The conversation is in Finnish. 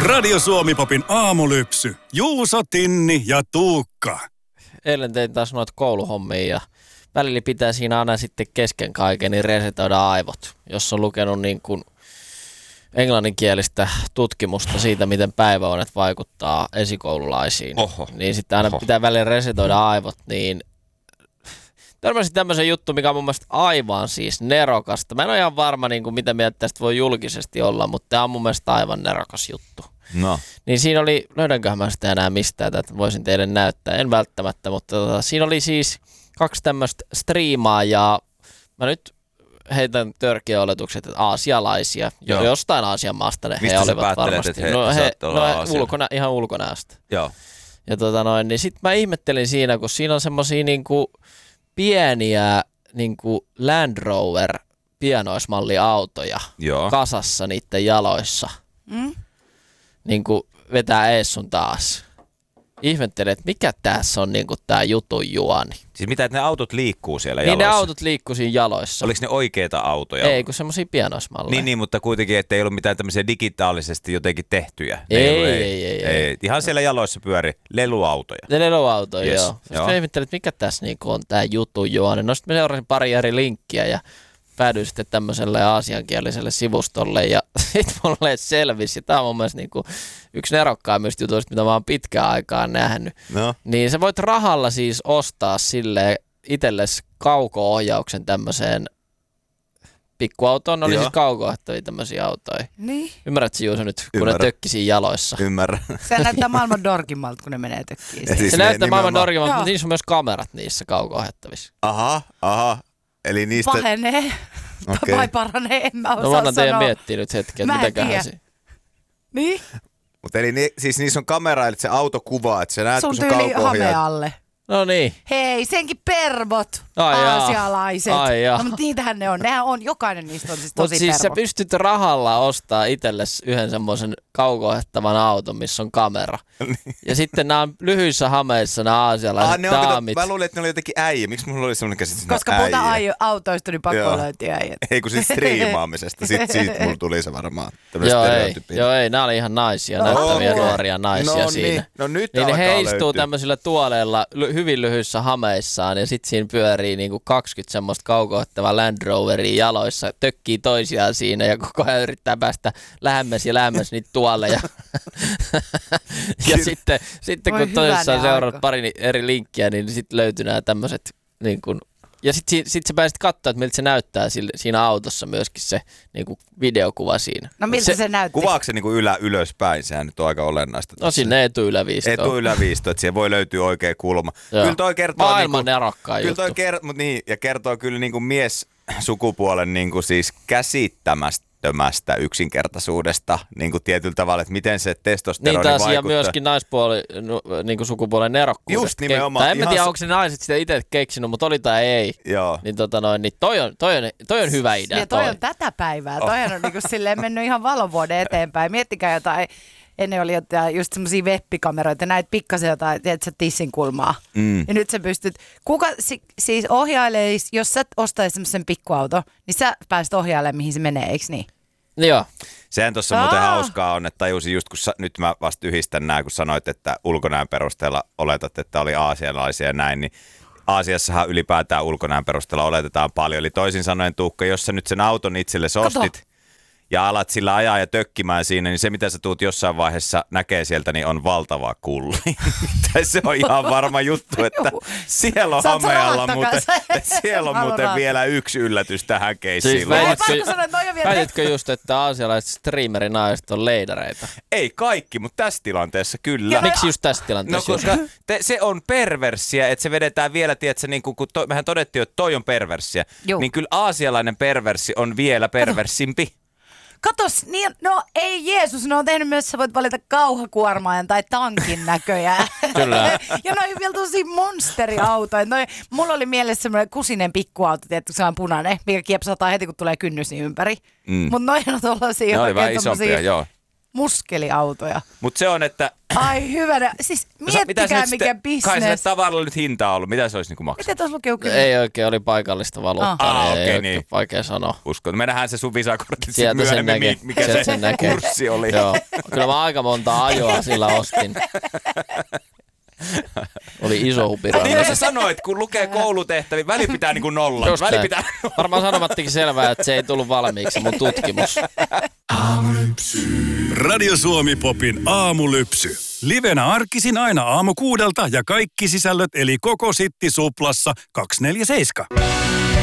Radio Suomi-popin aamulypsy. Juuso, Tinni ja Tuukka. Eilen tein taas noita kouluhommia ja välillä pitää siinä aina sitten kesken kaiken niin resetoida aivot. Jos on lukenut niin kuin englanninkielistä tutkimusta siitä, miten päiväunet vaikuttaa esikoululaisiin, niin sitten aina pitää välillä resetoida aivot, niin törmäsin tämmöisen juttu, mikä on mun mielestä aivan siis nerokasta. Mä en ole ihan varma, niin kuin, mitä mieltä tästä voi julkisesti olla, mutta tämä on mun mielestä aivan nerokas juttu. No. Niin siinä oli, löydänköhän mä sitä enää mistään, että voisin teille näyttää, en välttämättä, mutta siinä oli siis 2 tämmöistä striimaajaa. Mä nyt heitän törkeä oletukset, että aasialaisia, jostain Aasian maasta ne he olivat varmasti. Että he ihan ulkonäöstä. Joo. Ja niin sit mä ihmettelin siinä, kun siinä on semmosia niinku pieniä niinku Land Rover pienoismalliautoja kasassa niiden jaloissa. Niinku vetää ees sun taas. Ihmettelin, että mikä tässä on niinku tää jutun juoni. Siis mitä, että ne autot liikkuu siellä jaloissa? Niin ne autot liikkuu siinä jaloissa. Oliko ne oikeita autoja? Ei, kun semmosia pienoismalleja. Niin, mutta kuitenkin, että ei ollut mitään tämmöisiä digitaalisesti jotenkin tehtyjä. Ei. Ihan siellä jaloissa pyöri leluautoja. Ne leluautoja, Yes. joo. Sitten mä ihmettelin, että mikä tässä niinku on tää jutun juoni. No sitten mä seurasin pari eri linkkiä ja päädyin sitten tämmöiselle aasiankieliselle sivustolle ja sitten mulle selvisi. Ja tää on mun mielestä niinku yksi nerokkaimmista jutuista, mitä mä oon pitkään aikaan nähnyt. No. Niin sä voit rahalla siis ostaa sille itsellesi kauko-ohjauksen tämmöiseen pikkuautoon. Ne oli siis kauko-ohjattavia tämmöisiä autoja. Niin. Ymmärrätkö Juuso nyt, kun ne tökki siinä jaloissa? Ymmärrän. Se näyttää maailman dorkimmalta, kun ne menee tökkiin. Siis se näyttää maailman dorkimmalta, mutta niissä on myös kamerat niissä kauko-ohjattavissa. Aha. Eli niistä... Pahenee. Okay. Vai paranee, en mä osaa no annan teidän sanoa. miettiä nyt hetken, että mitäköhän se... Niin? Mutta eli siis niissä on kamera, eli se auto kuvaa, että sä näet, kun Sun sun tyyli hame alle. No niin. Hei, senkin pervot, aasialaiset. No, mutta niitähän ne on. Nehän on, jokainen niistä on siis tosi siis pervo. sä pystyt rahalla ostaa itsellesi yhden semmoisen kauko-ohjattavan auton, missä on kamera. Ja sitten nämä on lyhyissä hameissa nämä aasialaiset daamit. Mä luulin, että ne oli jotenkin äijä. Miksi mulla oli semmoinen käsitys, että koska puhutaan autoista, niin pakko löytyä äijät. Ei kun siis striimaamisesta. Siitä mulla tuli se varmaan. Joo, ei. Nämä oli ihan naisia, näyttäviä nuoria naisia siinä. No nyt niin alkaa ne heistuu löytyä. tämmöisillä tuoleilla hyvin lyhyissä hameissaan ja sitten siinä pyörii niinku 20 semmoista kauko-ohjattavaa Land Roveria jaloissa, tökkii toisiaan siinä ja koko ajan yrittää päästä lähemmäs niitä tuoleja. Ja sitten kun toisessaan seuraat pari eri linkkiä, niin sitten löytyy nämä tämmöiset niin kuin. Ja sitten sä pääsit katsoa, että miltä se näyttää siinä autossa myöskin se niinku videokuva siinä. No miltä se näytti? Kuvaako se niinku ylöspäin? Sehän nyt on aika olennaista. No sinne etu-yläviisto. Etu-yläviisto, että siihen voi löytyä oikea kulma. Joo. Kyllä toi kertoo... Maailman nerokkaan juttu. Ja kertoo kyllä niinku miessukupuolen niinku siis käsittämästä yksinkertaisuudesta niin kuin tietyllä tavalla, että miten se testosteroni vaikuttaa. Niin taas ja myöskin naispuoli, niin kuin sukupuolen nerokkuudesta. Just nimenomaan. Tai en tiedä, onko se naiset sitä itse keksinyt, mutta oli tai ei. Joo. Niin, niin toi on hyvä idea. Ja toi on tätä päivää. Toihan on niin kuin silleen mennyt ihan valovuoden eteenpäin. Miettikää jotain. Ennen oli jotain just semmosia webbikameroita, näitä pikkasen jotain, tiedätkö, tissin kulmaa. Ja nyt sä pystyt, kuka siis ohjaileisi, jos sä ostaisit semmoisen pikkuauto, niin sä pääset ohjailemaan, mihin se menee, eikö niin? Joo. Sehän tuossa muuten hauskaa on, että tajusin just, kun nyt mä vasta yhdistän nämä, kun sanoit, että ulkonäön perusteella oletat, että oli aasialaisia ja näin, niin Aasiassahan ylipäätään ulkonäön perusteella oletetaan paljon. Eli toisin sanoen, Tuukka, jos sä nyt sen auton itsellesi ostit, ja alat sillä ajaa ja tökkimään siinä, niin se mitä sä tuut jossain vaiheessa näkee sieltä, niin on valtava kulli. Tai se on ihan varma juttu, että siellä on hamealla muuten vielä yksi yllätys tähän keissiin. Siis väititkö just, että aasialaiset streamerinaiset on leidareita? Ei kaikki, mutta tässä tilanteessa kyllä. Miksi just tässä tilanteessa? No koska se on perversiä, että se vedetään vielä, tiedätkö, niin kun mehän todettiin, että toi on perversiä, niin kyllä aasialainen perversi on vielä perversimpi. Katos, niin, no ei Jeesus, ne on tehnyt myös, sä voit valita kauhakuormaajan tai tankin näköjään. Kyllä. Ja noi vielä tosi monsteriautoja. Mulla oli mielessä semmoinen kusinen pikkuauto, tietysti se on punainen, mikä kiepsataan heti, kun tulee kynnys niin ympäri. Mutta noin on tollasia. Ne oli vähän isompia, joo. muskeliautoja. Mutta se on, että... Ai hyvänä. Siis miettikää mikä bisnes. Kai sille tavaralle nyt hinta on ollut. Mitä se olisi niinku maksanut? Miten tuossa lukee? Ei oikein, oli paikallista valuuttaa. Ei niin. Vaikea sanoa. Uskon. Me nähdään se sun visakortti myöhemmin, mikä se kurssi oli. Joo. Kyllä mä aika monta ajoa sillä ostin. Oli iso hupira. Niin sä sanoit, kun lukee koulutehtäviä, väli pitää niinku nolla. Varmaan sanomattikin selvää, että se ei tullut valmiiksi mun tutkimus. Radio Suomi Popin aamulypsy. Livenä arkisin aina aamu 6 ja kaikki sisällöt eli koko Sitti Suplassa 247.